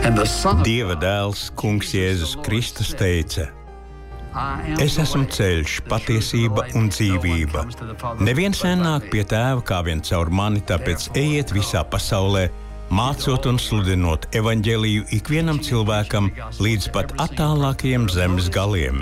Dieva dēls, Kungs Jēzus Kristus teica: Es esmu ceļš, patiesība un dzīvība. Neviens nenāk pie Tēva kā vien caur mani, tāpēc ejiet visā pasaulē, mācot un sludinot evaņģēliju ikvienam cilvēkam līdz pat attālākajiem zemes galiem.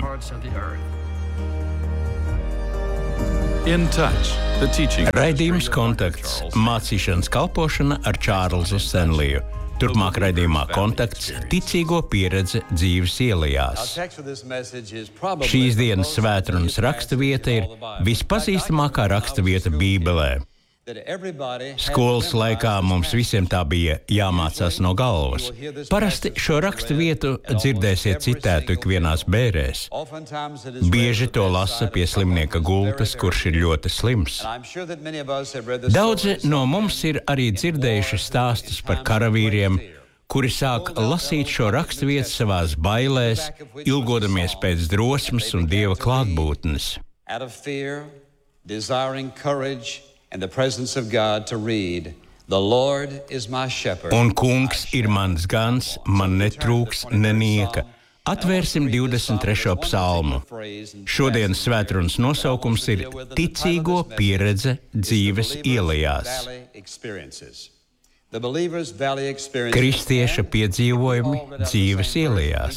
Raidījums Kontakts – mācīšanas kalpošana ar Čārlzu Stenliju. Turpmāk raidījumā Kontakts – ticīgo pieredze dzīves ielejās. Šīs dienas svētdienas raksturvieta ir vispazīstamākā raksturvieta Bībelē. Skolas laikā mums visiem tā bija jāmācās no galvas. Parasti šo raksturvietu dzirdēsiet citētu ikvienās bērēs. Bieži to lasa pie slimnieka gultas, kurš ir ļoti slims. Daudzi no mums ir arī dzirdējuši stāstus par karavīriem, kuri sāk lasīt šo raksturvietu savās bailēs, ilgodamies pēc drosmes un Dieva klātbūtnes. Un Kungs ir mans gans, man netrūks nenieka. Atvērsim 23. psalmu. Šodienas svētdienas nosaukums ir Ticīgo pieredze dzīves ielejās. Kristieša piedzīvojumi dzīves ielejās.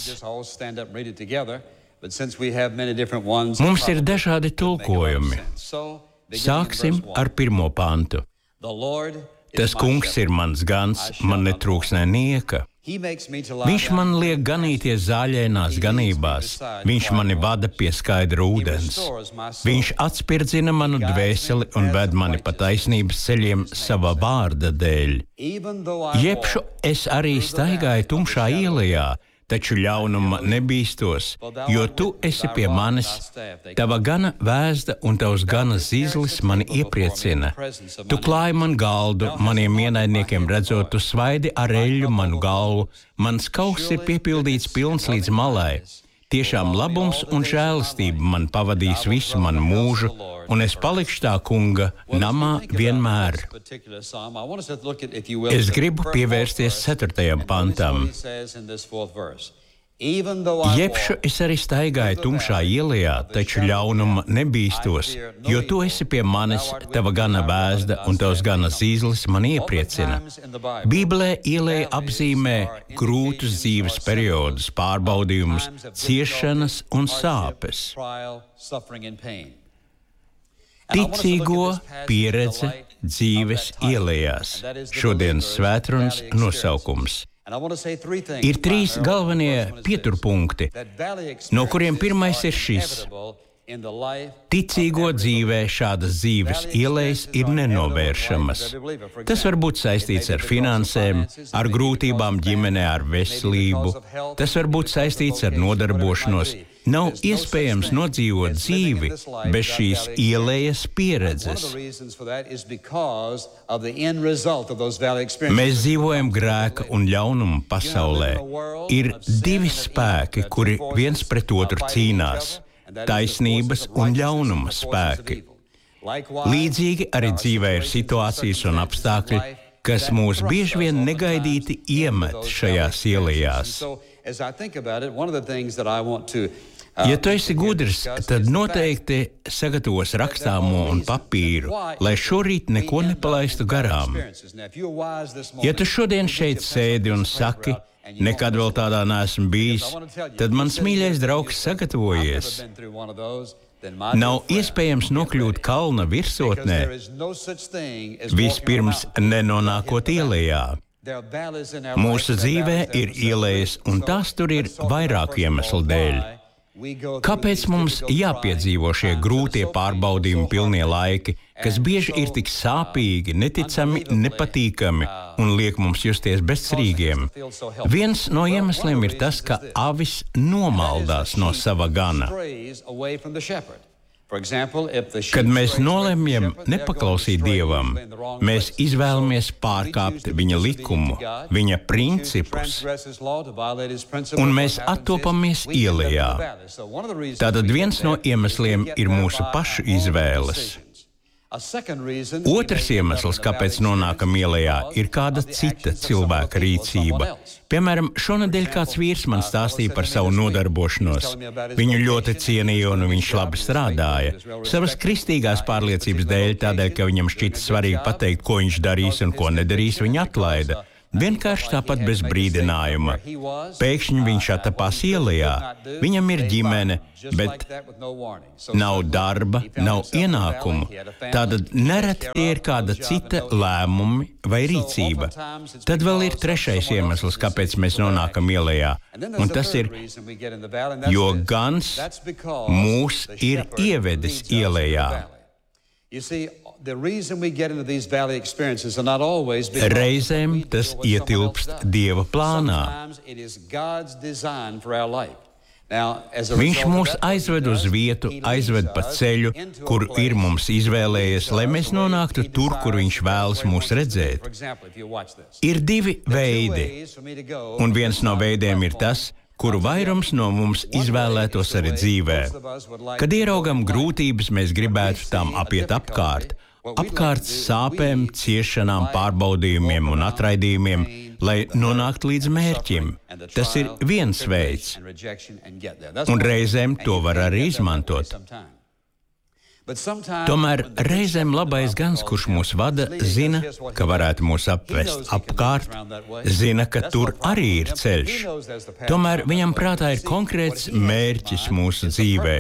Mums ir dažādi tulkojumi. Sāksim ar 1. pantu. Tas Kungs ir mans gans, man netrūks nenieka. Viņš man liek ganīties zāļainās ganībās, viņš mani vada pie skaidra ūdens. Viņš atspirdzina manu dvēseli un ved mani pa taisnības ceļiem sava vārda dēļ. Jebšu es arī staigāju tumšā ielejā, taču ļaunuma nebīstos, jo tu esi pie manis. Tava gana vēzda un tavs gana zīzlis mani iepriecina. Tu klāji man galdu, maniem ienaidniekiem redzot, tu svaidi ar eļļu manu galvu. Mans kauss ir piepildīts pilns līdz malai. Tiešām labums un žēlastība man pavadīs visu manu mūžu, un es palikšu tā Kunga namā vienmēr. Es gribu pievērsties 4. pantam. Jebšu es arī staigāju tumšā ielejā, taču ļaunuma nebīstos, jo tu esi pie manis, tava gana vēzda un tavs gana zīzlis man iepriecina. Bībelē ieleja apzīmē grūtus dzīves periodus, pārbaudījumus, ciešanas un sāpes. Ticīgo pieredze dzīves ielejās. Šodienas svētdienas nosaukums. Ir 3 galvenie pieturpunkti, no kuriem pirmais ir šis. Ticīgo dzīvē šādas dzīves ielejas ir nenovēršamas. Tas var būt saistīts ar finansēm, ar grūtībām ģimenē, ar veselību. Tas var būt saistīts ar nodarbošanos. Nav iespējams nodzīvot dzīvi bez šīs ielejas pieredzes. Mēs dzīvojam grēka un ļaunuma pasaulē. Ir 2 spēki, kuri viens pret otru cīnās. Taisnības un ļaunuma spēki. Līdzīgi arī dzīvē ir situācijas un apstākļi, kas mūs bieži vien negaidīti iemet šajās ielejās. Ja tu esi gudrs, tad noteikti sagatavos rakstāmo un papīru, lai šorīt neko nepalaistu garām. Ja tu šodien šeit sēdi un saki, nekad vēl tādā neesmu bijis, tad mans mīļais draugs sagatavojies. Nav iespējams nokļūt kalna virsotnē, vispirms nenonākot ielejā. Mūsu dzīvē ir ielejas, un tās tur ir vairāku iemeslu dēļ. Kāpēc mums jāpiedzīvo šie grūtie pārbaudījumi pilnie laiki, kas bieži ir tik sāpīgi, neticami, nepatīkami un liek mums justies bezcerīgiem? Viens no iemesliem ir tas, ka avis nomaldās no sava gana. Kad mēs nolemjam nepaklausīt Dievam, mēs izvēlamies pārkāpt viņa likumu, viņa principus, un mēs attopamies ielejā. Tātad viens no iemesliem ir mūsu pašu izvēles. Otrs iemesls, kāpēc nonākam ielejā, ir kāda cita cilvēka rīcība. Piemēram, šonadēļ kāds vīrs man stāstīja par savu nodarbošanos. Viņu ļoti cienīja un viņš labi strādāja. Savas kristīgās pārliecības dēļ, tādēļ, ka viņam šķita svarīgi pateikt, ko viņš darīs un ko nedarīs, viņu atlaida. Vienkārši tāpat bez brīdinājuma. Pēkšņi viņš atapās ielejā. Viņam ir ģimene, bet nav darba, nav ienākumu. Tātad nereti tie ir kāda cita lēmumi vai rīcība. Tad vēl ir trešais iemesls, kāpēc mēs nonākam ielejā. Un tas ir, jo gans mūs ir ievedis ielejā. Reizēm tas ietilpst Dieva plānā. Viņš mūs aizved uz vietu, aizved pa ceļu, kuru ir mums izvēlējies, lai mēs nonāktu tur, kur viņš vēlas mūs redzēt. Ir divi veidi, un viens no veidiem ir tas, kuru vairums no mums izvēlētos arī dzīvē. Kad ieraugam grūtības, mēs gribētu tām apiet apkārt sāpēm, ciešanām, pārbaudījumiem un atraidījumiem, lai nonāktu līdz mērķim. Tas ir viens veids, un reizēm to var arī izmantot. Tomēr reizēm labais gans, kurš mūs vada, zina, ka varētu mūs apvest apkārt, zina, ka tur arī ir ceļš. Tomēr viņam prātā ir konkrēts mērķis mūsu dzīvē.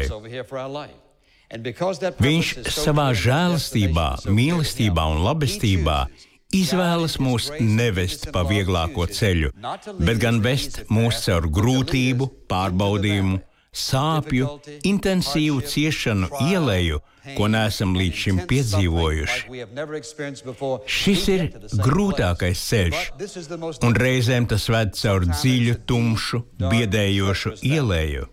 Viņš savā žēlastībā, mīlestībā un labestībā izvēlas mūs nevest pa vieglāko ceļu, bet gan vest mūs caur grūtību, pārbaudījumu, sāpju, intensīvu ciešanu ieleju, ko neesam līdz šim piedzīvojuši. Šis ir grūtākais ceļš, un reizēm tas ved caur dziļu, tumšu, biedējošu ieleju.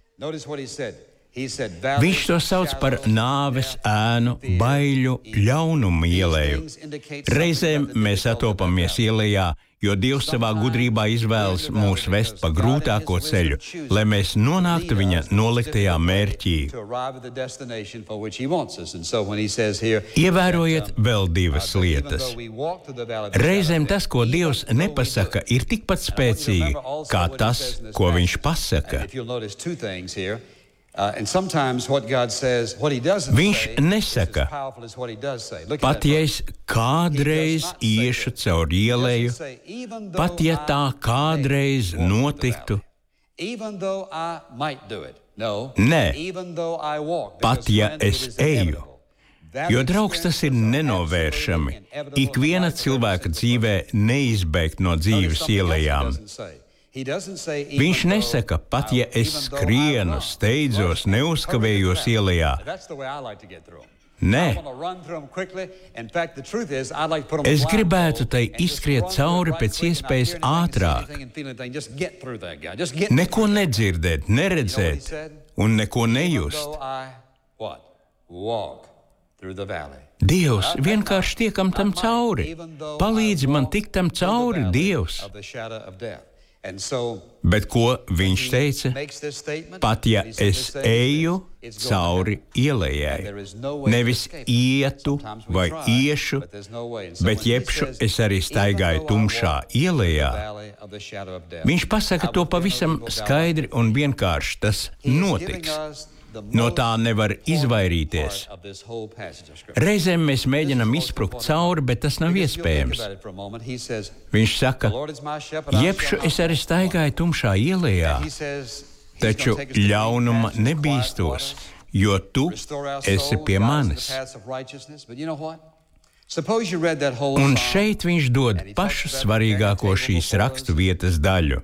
Viņš to sauc par nāves ēnu, baiļu, ļaunumu ieleju. Reizēm mēs atopamies ielejā, jo Dievs savā gudrībā izvēlas mūs vest pa grūtāko ceļu, lai mēs nonāktu viņa noliktajā mērķī. Ievērojiet vēl divas lietas. Reizēm tas, ko Dievs nepasaka, ir tikpat spēcīgi, kā tas, ko viņš pasaka. Viņš nesaka, pat ja es kādreiz iešu caur ieleju, pat ja tā kādreiz notiktu. Nē, pat ja es eju. Jo, draugs, tas ir nenovēršami. Ikviena cilvēka dzīvē neizbēgt no dzīves ielejām. Viņš nesaka, pat ja es skrienu, steidzos, neuzkavējos ielejā. Nē. Es gribētu tai izskriet cauri pēc iespējas ātrāk. Neko nedzirdēt, neredzēt un neko nejust. Dievs, vienkārši tiekam tam cauri. Palīdzi man tikt tam cauri, Dievs. Bet ko viņš teica? Pat ja es eju cauri ielejai, nevis ietu vai iešu, bet jebšu es arī staigāju tumšā ielejā. Viņš pasaka to pavisam skaidri un vienkārši, tas notiks. No tā nevar izvairīties. Reizēm mēs mēģinam izsprukt cauri, bet tas nav iespējams. Viņš saka, jebšu es arī staigāju tumšā ielejā, taču ļaunuma nebīstos, jo tu esi pie manis. Un šeit viņš dod pašu svarīgāko šīs rakstu vietas daļu.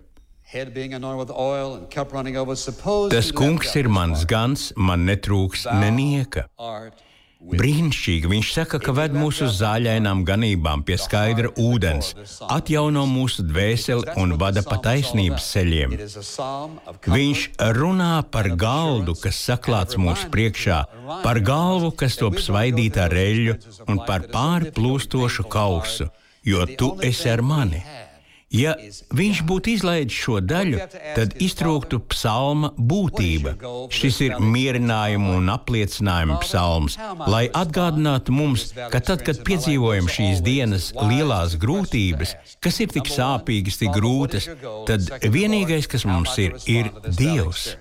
Tas kungs ir mans gans, man netrūks nenieka. Brīnišķīgi, viņš saka, ka ved mūs uz zāļainām ganībām pie skaidra ūdens, atjauno mūsu dvēseli un vada pa taisnības ceļiem. Viņš runā par galdu, kas saklāts mūsu priekšā, par galvu, kas top svaidīta ar eļļu un par pārplūstošu kausu, jo tu esi ar mani. Ja viņš būtu izlaidis šo daļu, tad iztrūktu psalma būtība. Šis ir mierinājuma un apliecinājuma psalms, lai atgādinātu mums, ka tad, kad piedzīvojam šīs dienas lielās grūtības, kas ir tik sāpīgas, tik grūtas, tad vienīgais, kas mums ir Dievs.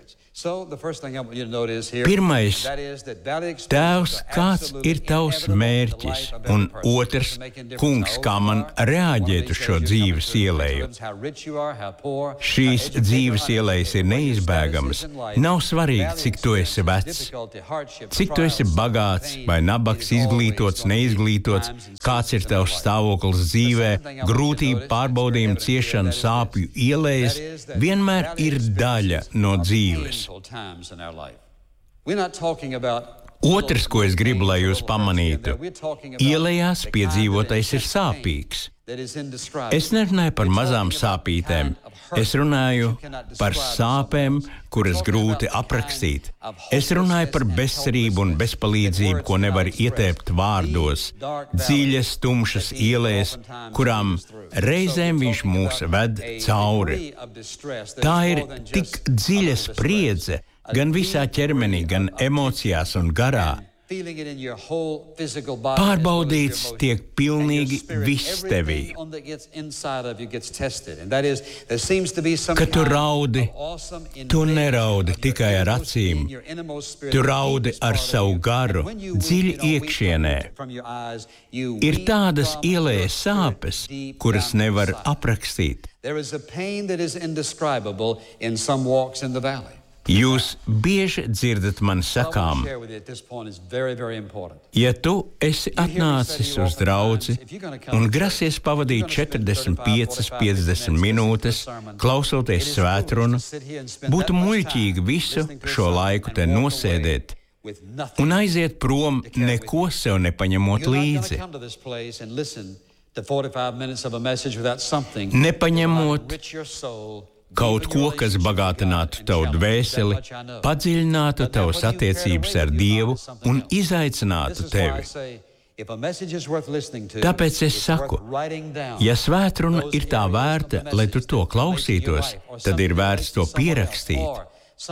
Pirmais, Tēvs, kāds ir tavs mērķis? Un otrs, Kungs, kā man reaģēt uz šo dzīves ieleju? Šīs dzīves ielejas ir neizbēgamas. Nav svarīgi, cik tu esi vecs, cik tu esi bagāts vai nabaks, izglītots, neizglītots, kāds ir tavs stāvoklis dzīvē, grūtību, pārbaudījumu, ciešanu, sāpju ielejas vienmēr ir daļa no dzīves. Otrs, ko es gribu, lai jūs pamanītu, ielejās piedzīvotais ir sāpīgs. Es nerunāju par mazām sāpītēm, es runāju par sāpēm, kuras grūti aprakstīt. Es runāju par bezcerību un bezpalīdzību, ko nevar ietēpt vārdos, dziļas, tumšas ielejas, kurām reizēm viņš mūs ved cauri. Tā ir tik dziļa spriedze, gan visā ķermenī, gan emocijās un garā. Pārbaudīts tiek pilnīgi viss tevī. Kad tu raudi, tu neraudi tikai ar acīm, tu raudi ar savu garu, dziļi iekšienē. Ir tādas ielejas sāpes, kuras nevar aprakstīt. Jūs bieži dzirdat man sakām, ja tu esi atnācis uz draudzi un grasies pavadīt 45–50 minūtes, klausoties svētrunu, būtu muļķīgi visu šo laiku te nosēdēt un aiziet prom, neko sev nepaņemot līdzi. Nepaņemot kaut ko, kas bagātinātu tavu dvēseli, padziļinātu tavas attiecības ar Dievu un izaicinātu tevi. Tāpēc es saku, ja svētruna ir tā vērta, lai tu to klausītos, tad ir vērts to pierakstīt.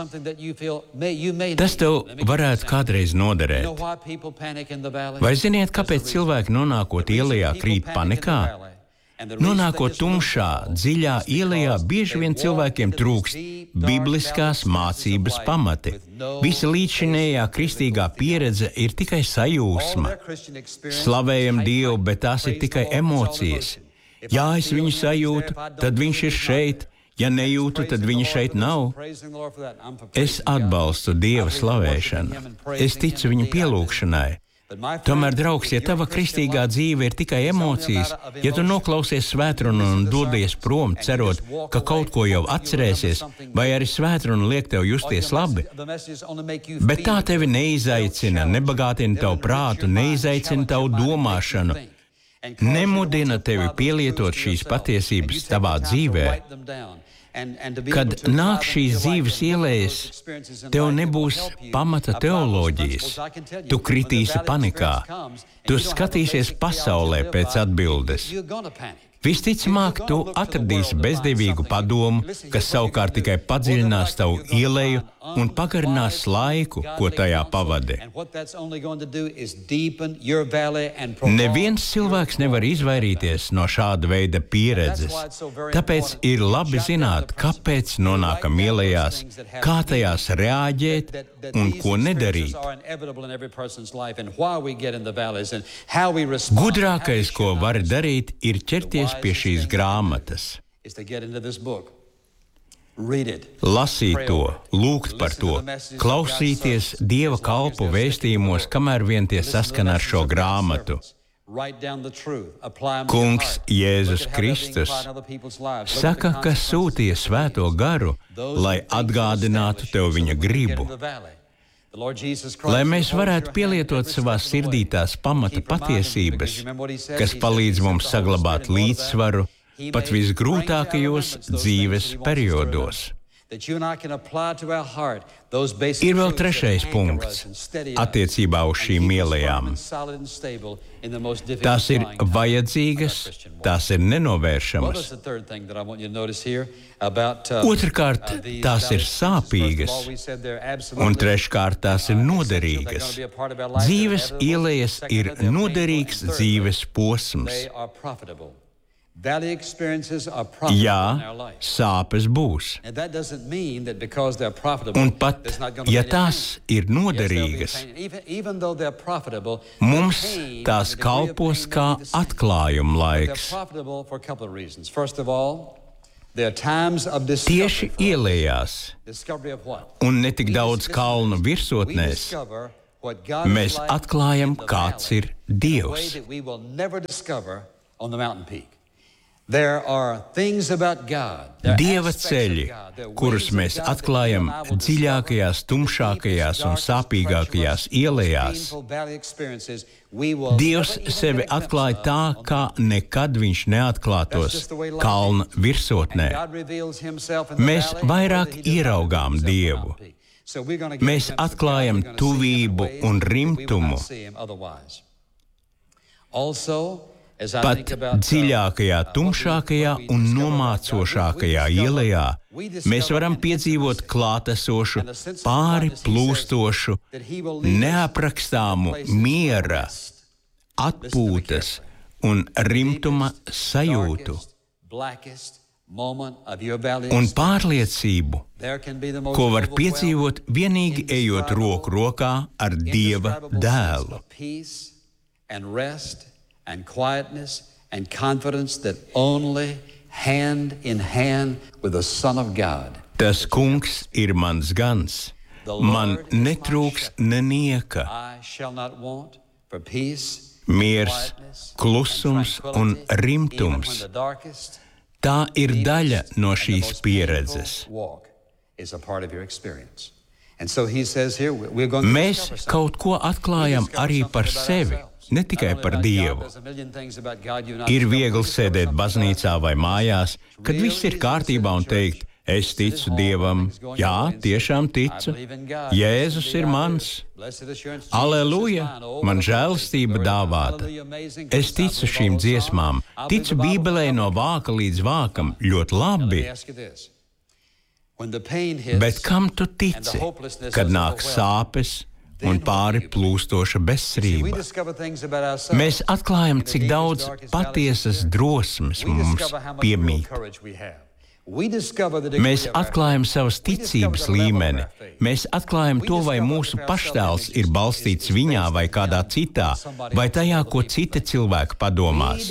Tas tev varētu kādreiz noderēt. Vai ziniet, kāpēc cilvēki nonākot ielejā krīt panikā? Nonākot tumšā, dziļā ielejā, bieži vien cilvēkiem trūkst bibliskās mācības pamati. Visa līdzšinējā kristīgā pieredze ir tikai sajūsma. Slavējam Dievu, bet tās ir tikai emocijas. Ja es viņu sajūtu, tad viņš ir šeit. Ja nejūtu, tad viņa šeit nav. Es atbalstu Dieva slavēšanu. Es ticu viņa pielūgšanai. Tomēr, draugs, ja tava kristīgā dzīve ir tikai emocijas, ja tu noklausies svētrunu un dodies prom, cerot, ka kaut ko jau atcerēsies, vai arī svētrunu liek tev justies labi, bet tā tevi neizaicina, nebagātina tavu prātu, neizaicina tavu domāšanu, nemudina tevi pielietot šīs patiesības tavā dzīvē. Kad nāk šīs dzīves ielejas, tev nebūs pamata teoloģijas. Tu kritīsi panikā. Tu skatīsies pasaulē pēc atbildes. Visticamāk, tu atradīsi bezdevīgu padomu, kas savukārt tikai padziļinās tavu ieleju un pagarinās laiku, ko tajā pavadi. Neviens cilvēks nevar izvairīties no šāda veida pieredzes. Tāpēc ir labi zināt, kāpēc nonākam ielejās, kā tajās reaģēt un ko nedarīt. Gudrākais, ko vari darīt, ir ķerties pie šīs grāmatas. Lasīt to, lūgt par to, klausīties Dieva kalpu vēstījumos, kamēr vien tie saskan ar šo grāmatu. Kungs Jēzus Kristus saka, ka sūtīja Svēto garu, lai atgādinātu tev viņa gribu. Lai mēs varētu pielietot savā sirdī tās pamata patiesības, kas palīdz mums saglabāt līdzsvaru pat visgrūtākajos dzīves periodos. Ir vēl trešais punkts attiecībā uz šīm ielejām. Tās ir vajadzīgas, tās ir nenovēršamas. Otrkārt, tās ir sāpīgas, un treškārt, tās ir noderīgas. Dzīves ielejas ir noderīgs dzīves posms. Jā, sāpes būs. Un pat, ja tās ir noderīgas, mums tās kalpos kā atklājuma laiks. Tieši ielejās, un ne tik daudz kalnu virsotnēs, mēs atklājam, kāds ir Dievs. Dieva ceļi, kurus mēs atklājam dziļākajās, tumšākajās un sāpīgākajās ielejās, Dievs sevi atklāja tā, kā nekad viņš neatklātos kalna virsotnē. Mēs vairāk ieraugām Dievu. Mēs atklājam tuvību un rimtumu. Pat dziļākajā, tumšākajā un nomācošākajā ielejā mēs varam piedzīvot klātesošu, pāri plūstošu, neaprakstāmu miera, atpūtas un rimtuma sajūtu un pārliecību, ko var piedzīvot vienīgi ejot roku rokā ar Dieva dēlu. And quietness and confidence that only hand in hand with the Son of God. Tas kungs ir mans gans. Man netrūks nenieka. Miers, klusums un rimtums. Tā ir daļa no šīs pieredzes. Mēs kaut ko atklājam arī par sevi. Ne tikai par Dievu. Ir viegli sēdēt baznīcā vai mājās, kad viss ir kārtībā un teikt, es ticu Dievam, jā, tiešām ticu, Jēzus ir mans, aleluja, man žēlastība dāvāta. Es ticu šīm dziesmām, ticu Bībelē no vāka līdz vākam, ļoti labi. Bet kam tu tici, kad nāk sāpes un pāri plūstoša bezcerība? Mēs atklājam, cik daudz patiesas drosmes mums piemīt. Mēs atklājam savas ticības līmeni. Mēs atklājam to, vai mūsu paštēls ir balstīts viņā vai kādā citā, vai tajā, ko citi cilvēki padomās.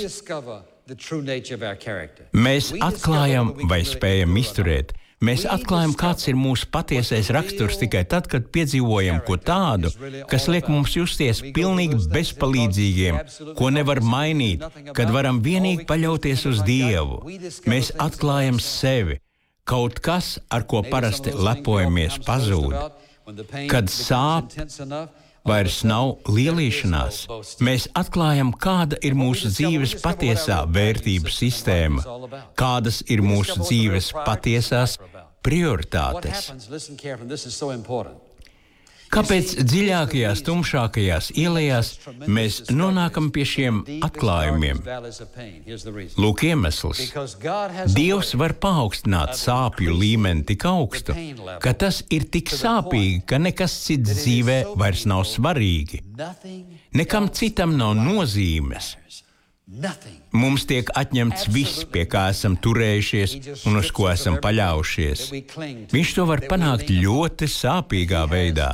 Mēs atklājam, vai spējam izturēt. Mēs atklājam, kāds ir mūsu patiesais raksturs tikai tad, kad piedzīvojam ko tādu, kas liek mums justies pilnīgi bezpalīdzīgiem, ko nevar mainīt, kad varam vienīgi paļauties uz Dievu. Mēs atklājam sevi. Kaut kas, ar ko parasti lepojamies, pazūd. Kad sāp, vairs nav lielīšanās. Mēs atklājam, kāda ir mūsu dzīves patiesā vērtību sistēma, kādas ir mūsu dzīves patiesās prioritātes. Kāpēc dziļākajās, tumšākajās ielejās mēs nonākam pie šiem atklājumiem? Lūk iemesls. Dievs var paaugstināt sāpju līmeni tik augstu, ka tas ir tik sāpīgi, ka nekas cits dzīvē vairs nav svarīgi. Nekam citam nav nozīmes. Mums tiek atņemts viss, pie kā esam turējušies un uz ko esam paļaujušies. Viņš to var panākt ļoti sāpīgā veidā.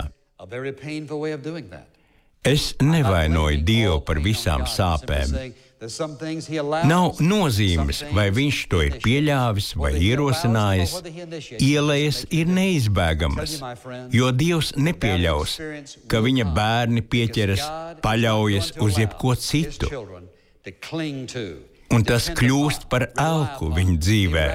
Es nevainoju Dievu par visām sāpēm. Nav nozīmes, vai viņš to ir pieļāvis vai ierosinājis. Ielejas ir neizbēgamas, jo Dievs nepieļaus, ka viņa bērni pieķeras, paļaujas uz jebko citu. Un tas kļūst par elku viņa dzīvē.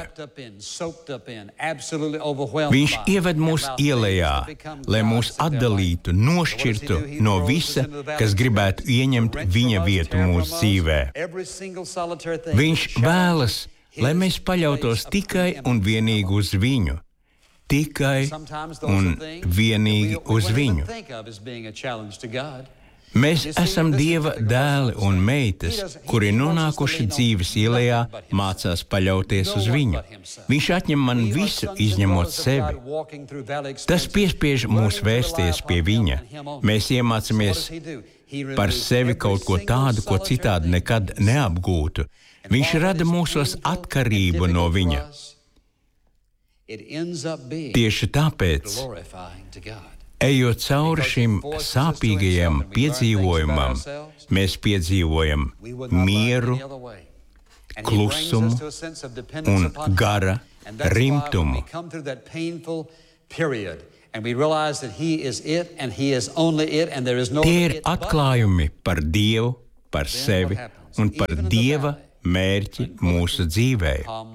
Viņš ieved mūs ielejā, lai mūs atdalītu, nošķirtu no visa, kas gribētu ieņemt viņa vietu mūsu dzīvē. Viņš vēlas, lai mēs paļautos tikai un vienīgi uz viņu. tikai un vienīgi uz viņu. Mēs esam Dieva dēli un meitas, kuri nonākuši dzīves ielejā, mācās paļauties uz viņu. Viņš atņem man visu, izņemot sevi. Tas piespiež mūs vērsties pie viņa. Mēs iemācāmies par sevi kaut ko tādu, ko citādi nekad neapgūtu. Viņš rada mūsos atkarību no viņa. Tieši tāpēc, ejot cauri šim sāpīgajam piedzīvojumam, mēs piedzīvojam mieru, klusumu un gara rimtumu. Tie ir atklājumi par Dievu, par sevi un par Dieva mērķi mūsu dzīvē.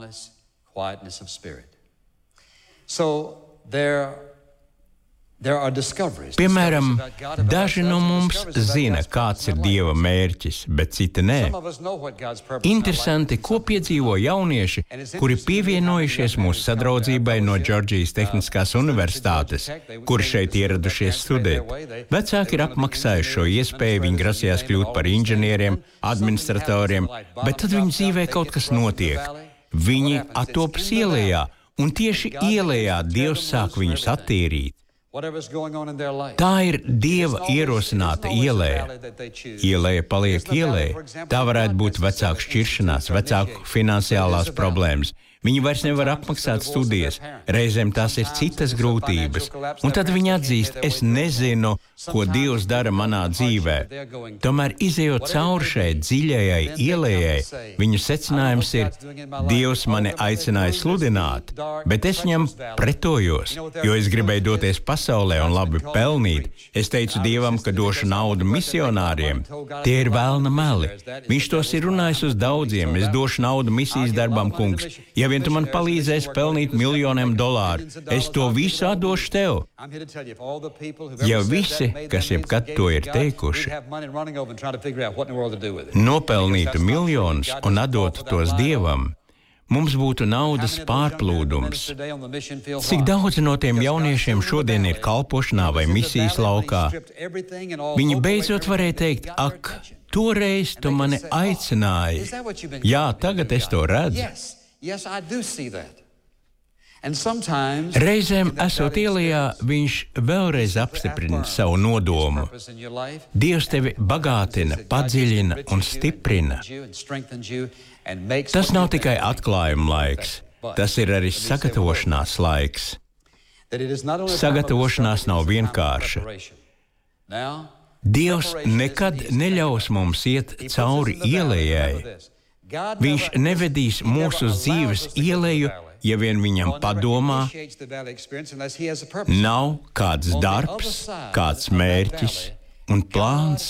Piemēram, daži no mums zina, kāds ir Dieva mērķis, bet citi nē. Interesanti, ko piedzīvo jaunieši, kuri pievienojušies mūsu sadraudzībai no Džordžijas Tehniskās universitātes, kuri šeit ieradušies studēt. Vecāki ir apmaksājuši šo iespēju, viņi grasījās kļūt par inženieriem, administratoriem, bet tad viņu dzīvē kaut kas notiek. Viņi attopas ielējā, un tieši ielējā Dievs sāk viņus attīrīt. Tā ir Dieva ierosināta ieleja. Ieleja paliek ieleja. Tā varētu būt vecāku šķiršanās, vecāku finansiālās problēmas. Viņi vairs nevar apmaksāt studijas. Reizēm tās ir citas grūtības. Un tad viņi atzīst, es nezinu, ko Dievs dara manā dzīvē. Tomēr, izejot cauri šai dziļajai ielejai, viņu secinājums ir, Dievs mani aicināja sludināt, bet es viņam pretojos, jo es gribēju doties pasaulē un labi pelnīt. Es teicu Dievam, ka došu naudu misionāriem. Tie ir velna meli. Viņš tos ir runājis uz daudziem. Es došu naudu misijas darbam, kungs. Ja vien tu man palīdzēsi pelnīt $1,000,000, es to visu atdošu tev. Ja visi, kas jebkad to ir teikuši, nopelnītu miljonus un atdotu tos Dievam, mums būtu naudas pārplūdums. Cik daudz no tiem jauniešiem šodien ir kalpošanā vai misijas laukā? Viņi beidzot varēja teikt, ak, toreiz tu mani aicināji. Jā, tagad es to redzu. Reizēm, esot ielejā, viņš vēlreiz apstiprina savu nodomu. Dievs tevi bagātina, padziļina un stiprina. Tas nav tikai atklājuma laiks, tas ir arī sagatavošanās laiks. Sagatavošanās nav vienkārša. Dievs nekad neļaus mums iet cauri ielejai. Viņš nevedīs mūsu dzīves ieleju, ja vien viņam padomā nav kāds darbs, kāds mērķis un plāns.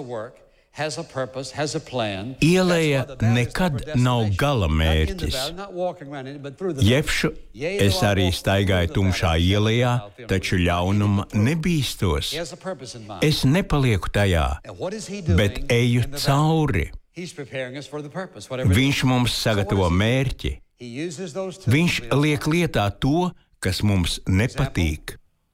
Ieleja nekad nav gala mērķis. Jebšu es arī staigāju tumšā ielejā, taču ļaunuma nebīstos. Es nepalieku tajā, bet eju cauri. Viņš mums sagatavo mērķi. Viņš liek lietā to, kas mums nepatīk.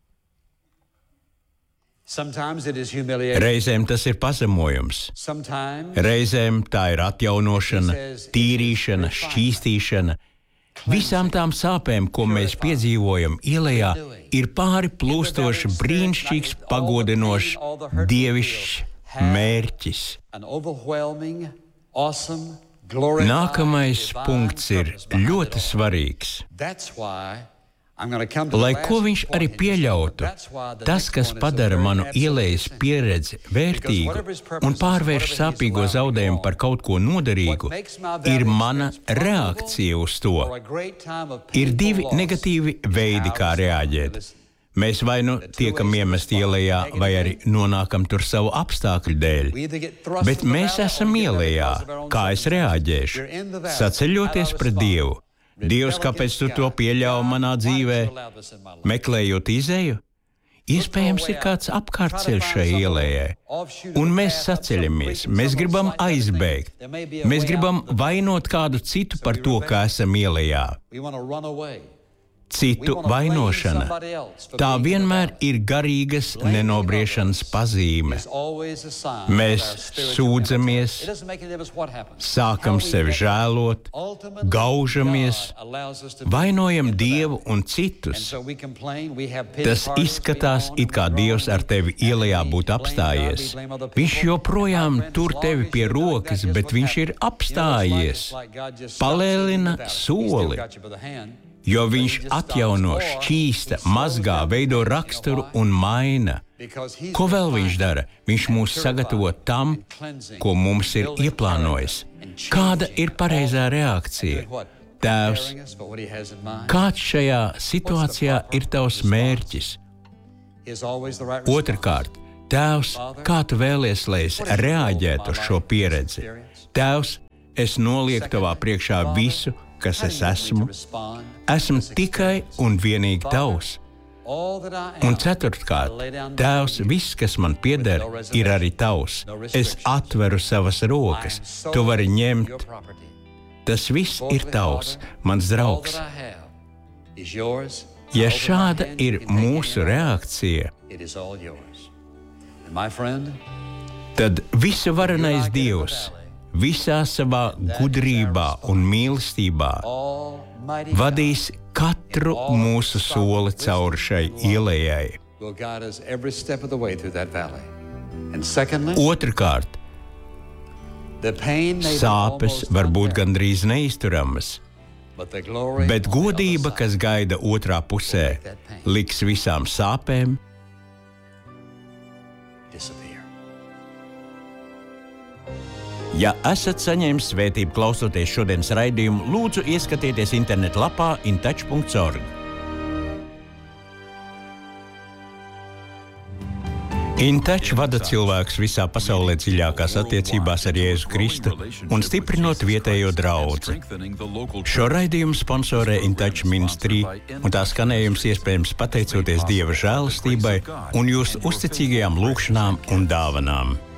Reizēm tas ir pazemojums. Reizēm tā ir atjaunošana, tīrīšana, šķīstīšana. Visām tām sāpēm, ko mēs piedzīvojam ielejā, ir pāri plūstoši brīnišķīgs, pagodinošs, dievišķs mērķis. Nākamais punkts ir ļoti svarīgs. Lai ko viņš arī pieļautu, tas, kas padara manu ielejas pieredzi vērtīgu un pārvērš sāpīgo zaudējumu par kaut ko noderīgu, ir mana reakcija uz to. Ir divi negatīvi veidi, kā reaģēt. Mēs vai nu tiekam iemesti ielejā, vai arī nonākam tur savu apstākļu dēļ. Bet mēs esam ielejā. Kā es reaģēšu? Saceļoties pret Dievu. Dievs, kāpēc tu to pieļauj manā dzīvē? Meklējot izēju? Iespējams, ir kāds apkārtceļš šai ielējai. Un mēs saceļamies. Mēs gribam aizbēgt. Mēs gribam vainot kādu citu par to, ka esam ielejā. citu vainošana. Tā vienmēr ir garīgas nenobriešanas pazīme. Mēs sūdzamies, sākam sevi žēlot, gaužamies, vainojam Dievu un citus. Tas izskatās, it kā Dievs ar tevi ielā būtu apstājies. Viņš joprojām tur tevi pie rokas, bet viņš ir apstājies. Palēlina soli. Jo viņš atjauno, šķīsta, mazgā, veido raksturu un maina. Ko vēl viņš dara? Viņš mūs sagatavo tam, ko mums ir ieplānojis. Kāda ir pareizā reakcija? Tēvs, kāds šajā situācijā ir tavs mērķis? Otrkārt, Tēvs, kā tu vēlies, lai es reaģētu uz šo pieredzi? Tēvs, es nolieku tavā priekšā visu, kas es esmu. Esmu tikai un vienīgi tavs. Un ceturtkārt, Tēvs, viss, kas man pieder, ir arī tavs. Es atveru savas rokas. Tu vari ņemt. Tas viss ir tavs, mans draugs. Ja šāda ir mūsu reakcija, tad visu varenais Dievs visā savā gudrībā un mīlestībā vadīs katru mūsu soli cauri šai ielai. Otrkārt, sāpes var būt gandrīz neizturamas, bet godība, kas gaida otrā pusē, liks visām sāpēm Ja esat saņēmis svētību klausoties šodienas raidījumu, lūdzu ieskatieties internetlapā intouch.org. InTouch vada cilvēkus visā pasaulē dziļākās attiecībās ar Jēzu Kristu un stiprinot vietējo draudzi. Šo raidījumu sponsorē InTouch Ministry, un tā skanējums iespējams pateicoties Dieva žēlastībai un jūsu uzticīgajām lūgšanām un dāvanām.